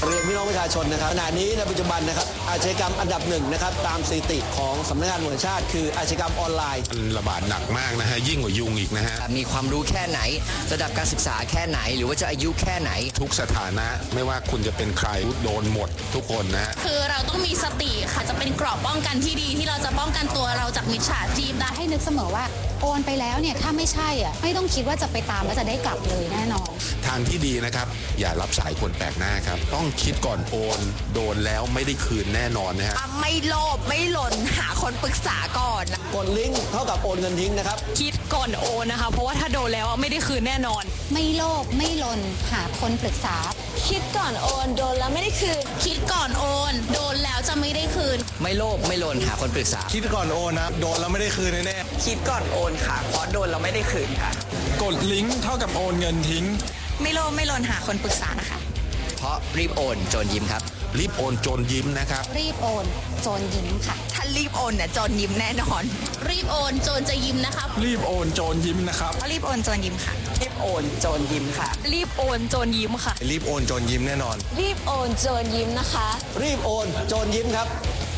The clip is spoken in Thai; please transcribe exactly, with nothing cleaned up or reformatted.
เรียนพี่น้องประชาชนนะครับขณะนี้ในปัจจุบันนะครับอาชญากรรมอันดับหนึ่งนะครับตามสถิติของสำนักงานตำรวจแห่งชาติคืออาชญากรรมออนไลน์มันระบาดหนักมากนะฮะยิ่งกว่ายุงอีกนะฮะมีความรู้แค่ไหนระดับการศึกษาแค่ไหนหรือว่าจะอายุแค่ไหนทุกสถานะไม่ว่าคุณจะเป็นใครโดนหมดทุกคนนะคือเราต้องมีสติค่ะจะเป็นกรอบป้องกันที่ดีที่เราจะป้องกันตัวเราจากมิจฉาชีพได้ให้นึกเสมอว่าโอนไปแล้วเนี่ยถ้าไม่ใช่อ่ะไม่ต้องคิดว่าจะไปตามแล้วจะได้กลับเลยแน่นอนทางที่ดีนะครับอย่ารับสายคนแปลกหน้าครับต้องคิดก่อนโอนโดนแล้วไม่ได้คืนแน่นอนนะฮะไม่โลภไม่หล่นหาคนปรึกษาก่อนกดลิงก์เท่ากับโอนเงินทิ้งนะครับคิดก่อนโอนนะคะเพราะว่าถ้าโดนแล้วไม่ได้คืนแน่นอนไม่โลภไม่หล่นหาคนปรึกษาคิดก่อนโอนโดนแล้วไม่ได้คืนคิดก่อนโอนโดนแล้วจะไม่ได้คืนไม่โลภไม่หล่นหาคนปรึกษาคิดก่อนโอนนะโดนแล้วไม่ได้คืนแน่คิดก่อนโอนค่ะเพราะโดนแล้วไม่ได้คืนค่ะกดลิงก์เท่ากับโอนเงินทิ้งไม่โลภไม่หล่นหาคนปรึกษานะคะเพราะรีบโอนโจรยิ้มครับรีบโอนโจรยิ้มนะครับรีบโอนโจรยิ้มค่ะถ้ารีบโอนเนี่ยโจรยิ้มแน่นอนรีบโอนโจรจะยิ้มนะครับรีบโอนโจรยิ้มนะครับรีบโอนโจรยิ้มค่ะรีบโอนโจรยิ้มค่ะรีบโอนโจรยิ้มค่ะรีบโอนโจรยิ้มแน่นอนรีบโอนโจรยิ้มนะคะรีบโอนโจรยิ้มครับ